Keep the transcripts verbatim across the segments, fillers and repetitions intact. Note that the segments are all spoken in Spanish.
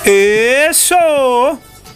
¡Eso!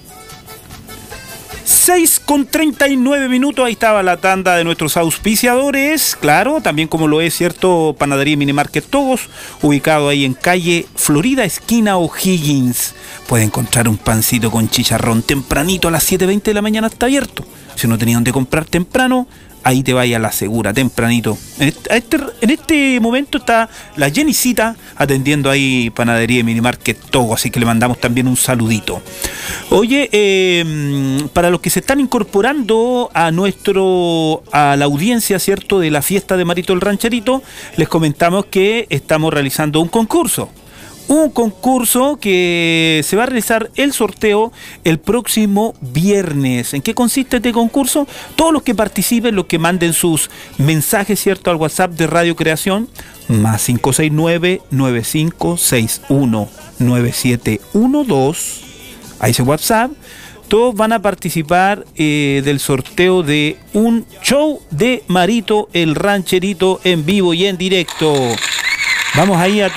seis con treinta y nueve minutos, ahí estaba la tanda de nuestros auspiciadores, claro, también como lo es, cierto, Panadería y Minimarket Togos, ubicado ahí en calle Florida, esquina O'Higgins. Puede encontrar un pancito con chicharrón tempranito a las siete veinte de la mañana, está abierto. Si no tenía donde comprar temprano, ahí te vaya a la segura, tempranito. En este, en este momento está la Jenicita atendiendo ahí Panadería y Minimarket Togo, así que le mandamos también un saludito. Oye, eh, para los que se están incorporando a nuestro, a la audiencia, ¿cierto?, de la fiesta de Marito el Rancherito, les comentamos que estamos realizando un concurso. Un concurso que se va a realizar el sorteo el próximo viernes. ¿En qué consiste este concurso? Todos los que participen, los que manden sus mensajes, ¿cierto?, al WhatsApp de Radio Creación, más cinco seis nueve, nueve cinco seis uno, nueve siete uno dos, a ese WhatsApp, todos van a participar eh, del sorteo de un show de Marito el Rancherito en vivo y en directo. Vamos ahí a tu...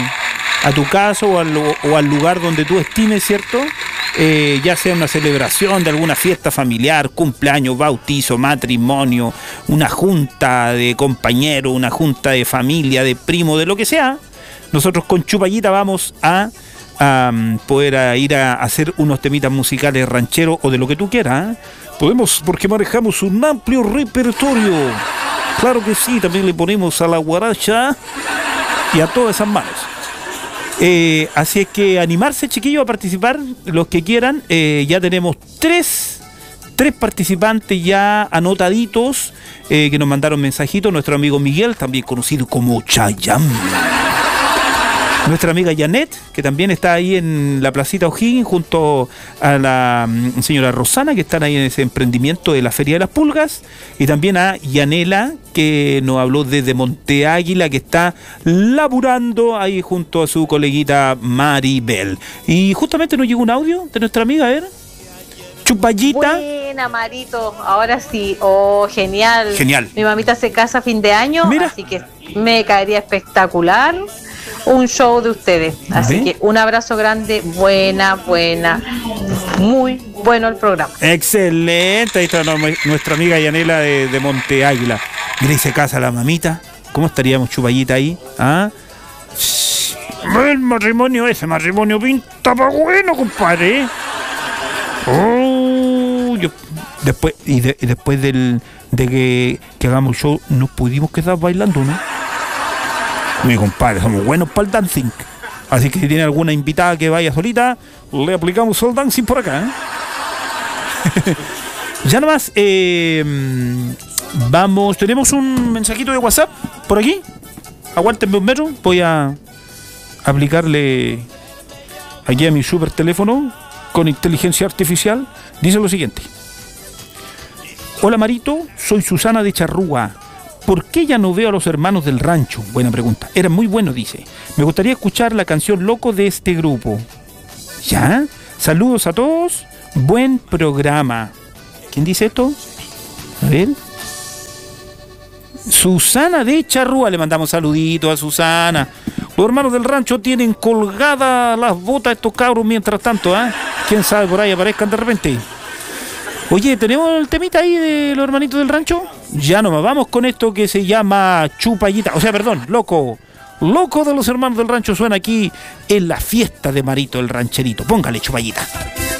a tu casa o al, o al lugar donde tú estimes, ¿cierto? Eh, ya sea una celebración de alguna fiesta familiar, cumpleaños, bautizo, matrimonio, una junta de compañeros, una junta de familia, de primo, de lo que sea. Nosotros con Chupallita vamos a, a poder a ir a hacer unos temitas musicales rancheros o de lo que tú quieras, ¿eh? Podemos, porque manejamos un amplio repertorio. Claro que sí, también le ponemos a la guaracha y a todas esas manos. Eh, así es que animarse, chiquillos, a participar, los que quieran. Eh, ya tenemos tres, tres participantes ya anotaditos eh, que nos mandaron mensajitos. Nuestro amigo Miguel, también conocido como Chayam. Nuestra amiga Janet, que también está ahí en la placita O'Higgins junto a la um, señora Rosana, que están ahí en ese emprendimiento de la Feria de las Pulgas. Y también a Yanela, que nos habló desde Monte Águila, que está laburando ahí junto a su coleguita Maribel. Y justamente nos llegó un audio de nuestra amiga, a ver. Chupallita. Buena, Marito, ahora sí. Oh, genial. Genial. Mi mamita se casa a fin de año, Mira. Así que me caería espectacular un show de ustedes. Así ¿Ve? que un abrazo grande, buena, buena, muy bueno el programa. Excelente, ahí está nuestra amiga Yanela de, de Monte Águila. Mira, y se casa la mamita. ¿Cómo estaríamos, Chupallita, ahí? ¿Ah? El matrimonio, ese matrimonio pinta pa' bueno, compadre. Oh, yo, después, y, de, y después del, de que, que hagamos show, nos pudimos quedar bailando, ¿no? Mi compadre, somos buenos para el dancing. Así que si tiene alguna invitada que vaya solita, le aplicamos el dancing por acá, ¿eh? Ya nomás, eh, vamos, tenemos un mensajito de WhatsApp por aquí. Aguántenme un metro, voy a aplicarle aquí a mi super teléfono con inteligencia artificial. Dice lo siguiente: hola Marito, soy Susana de Charrúa. ¿Por qué ya no veo a los hermanos del rancho? Buena pregunta. Era muy bueno, dice. Me gustaría escuchar la canción Loco de este grupo. ¿Ya? Saludos a todos. Buen programa. ¿Quién dice esto? A ver. Susana de Charrúa. Le mandamos saluditos a Susana. Los hermanos del rancho tienen colgadas las botas estos cabros mientras tanto, ¿eh? ¿Quién sabe, por ahí aparezcan de repente? Oye, ¿tenemos el temita ahí de los hermanitos del rancho? Ya nomás, vamos con esto que se llama Chupallita. O sea, perdón, Loco. Loco de los hermanos del rancho suena aquí en la fiesta de Marito el Rancherito. Póngale, Chupallita.